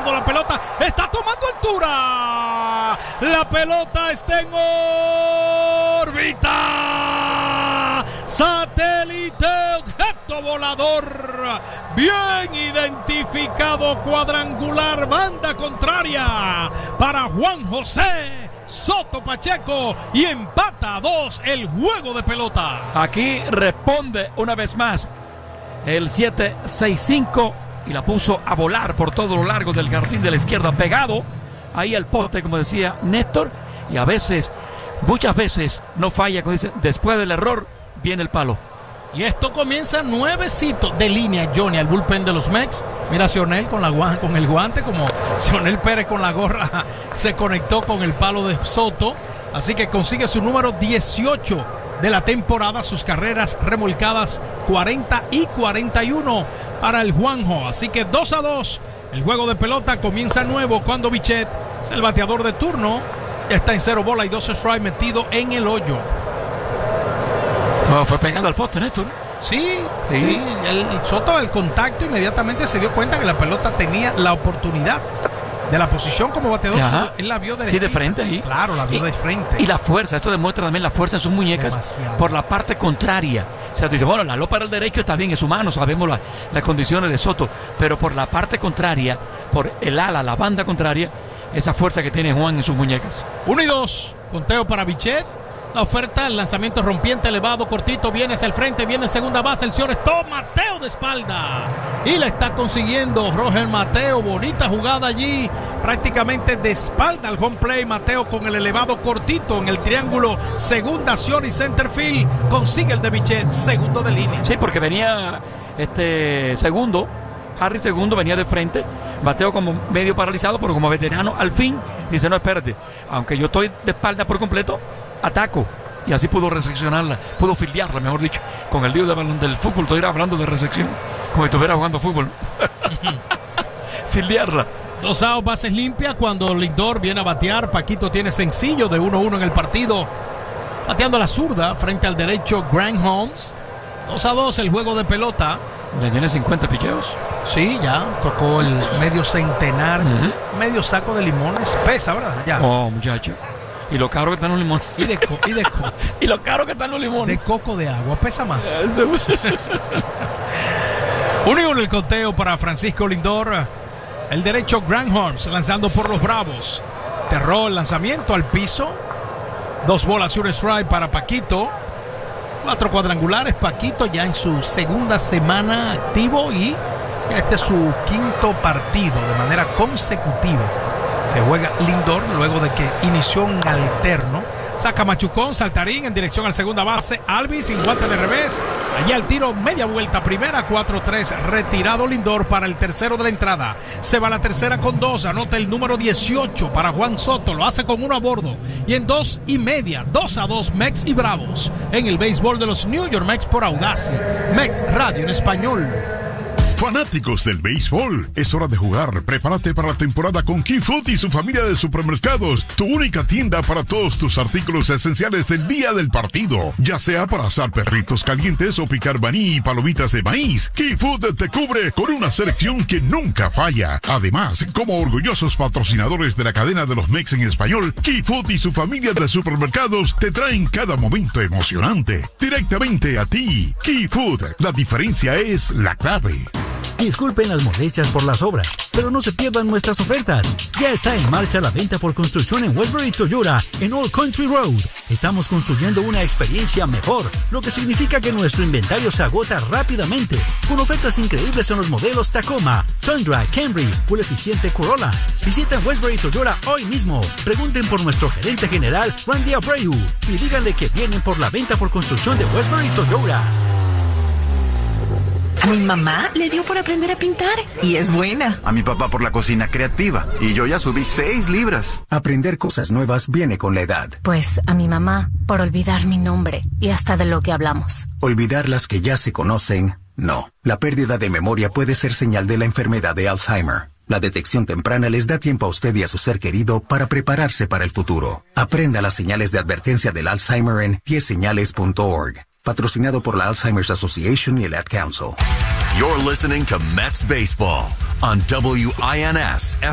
izquierdo, la pelota está tomando altura. La pelota está en órbita. Satélite, objeto volador. Bien identificado, cuadrangular, banda contraria para Juan José Soto Pacheco y empata a 2 el juego de pelota. Aquí responde una vez más el 765 y la puso a volar por todo lo largo del jardín de la izquierda, pegado ahí al poste, como decía Néstor, y a veces, muchas veces no falla, como dice, después del error viene el palo. Y esto comienza nuevecito de línea, Johnny, al bullpen de los Mex. Mira, Sionel con el guante, como Sionel Pérez con la gorra, se conectó con el palo de Soto. Así que consigue su número 18 de la temporada, sus carreras remolcadas 40 y 41 para el Juanjo. Así que 2-2. El juego de pelota comienza nuevo cuando Bichette es el bateador de turno. Ya está en 0 bola y 2 strikes metido en el hoyo. No, fue pegado al poste, Néstor. Sí. El Soto, el contacto, inmediatamente se dio cuenta que la pelota tenía la oportunidad de la posición como bateador. Él la vio de sí, de frente ahí. Claro, la vio de frente. Y la fuerza, esto demuestra también la fuerza en sus muñecas. Demasiado. Por la parte contraria. O sea, tú dices, bueno, la lopa para el derecho está bien, es humano, sabemos las condiciones de Soto, pero por la parte contraria, por el ala, la banda contraria, esa fuerza que tiene Juan en sus muñecas. 1-2, conteo para Bichette. La oferta, el lanzamiento rompiente, elevado, cortito, viene hacia el frente, viene en segunda base, el shortstop Mateo de espalda. Y la está consiguiendo Roger Mateo, bonita jugada allí, prácticamente de espalda al home play. Mateo con el elevado cortito en el triángulo, segunda acción y center field, consigue el de Bichette, segundo de línea. Sí, porque venía segundo, Harry segundo, venía de frente, Mateo como medio paralizado, pero como veterano, al fin, dice, no, espérate, aunque yo estoy de espalda por completo, ataco, y así pudo recepcionarla, pudo fildearla, mejor dicho, con el lío de balón del fútbol. Estoy hablando de recepción, como si estuviera jugando fútbol. Fildearla. 2 outs, bases limpias, cuando Lindor viene a batear. Paquito tiene sencillo de 1-1 en el partido, bateando a la zurda frente al derecho Grant Holmes. 2-2 el juego de pelota. Ya tiene 50 picheos. Sí, ya tocó el medio centenar, medio saco de limones. Pesa, ¿verdad? Ya. Oh, muchacho. Y lo caro que están los limones. Y de coco. Y lo caro que están los limones. De coco de agua, pesa más. 1-1 el conteo para Francisco Lindor. El derecho Grant Holmes lanzando por los Bravos. Cerró el lanzamiento al piso. 2 bolas y 1 strike para Paquito. 4 cuadrangulares. Paquito ya en su segunda semana activo y este es su 5º partido de manera consecutiva que juega Lindor luego de que inició un alterno. Saca Machucón, saltarín en dirección al segunda base. Alvis sin guante de revés. Allá el tiro, media vuelta, primera, 4-3. Retirado Lindor para el tercero de la entrada. Se va a la tercera con 2. Anota el número 18 para Juan Soto. Lo hace con 1 a bordo. Y en 2:30, 2-2, Mex y Bravos. En el béisbol de los New York Mets por Audacy. Mex Radio en español. Fanáticos del béisbol, es hora de jugar. Prepárate para la temporada con Key Food y su familia de supermercados, tu única tienda para todos tus artículos esenciales del día del partido, ya sea para asar perritos calientes o picar maní y palomitas de maíz. Key Food te cubre con una selección que nunca falla. Además, como orgullosos patrocinadores de la cadena de los Mex en español, Key Food y su familia de supermercados te traen cada momento emocionante directamente a ti. Key Food, la diferencia es la clave. Disculpen las molestias por las obras, pero no se pierdan nuestras ofertas. Ya está en marcha la venta por construcción en Westbury Toyota en Old Country Road. Estamos construyendo una experiencia mejor, lo que significa que nuestro inventario se agota rápidamente, con ofertas increíbles en los modelos Tacoma, Tundra, Camry, Full eficiente Corolla. Visiten Westbury Toyota hoy mismo. Pregunten por nuestro gerente general, Randy Abreu, y díganle que vienen por la venta por construcción de Westbury Toyota. A mi mamá le dio por aprender a pintar y es buena. A mi papá por la cocina creativa y yo ya subí 6 libras. Aprender cosas nuevas viene con la edad. Pues a mi mamá por olvidar mi nombre y hasta de lo que hablamos. Olvidar las que ya se conocen, no. La pérdida de memoria puede ser señal de la enfermedad de Alzheimer. La detección temprana les da tiempo a usted y a su ser querido para prepararse para el futuro. Aprenda las señales de advertencia del Alzheimer en 10señales.org. Patrocinado por la Alzheimer's Association y el Ad Council. You're listening to Mets Baseball on WINS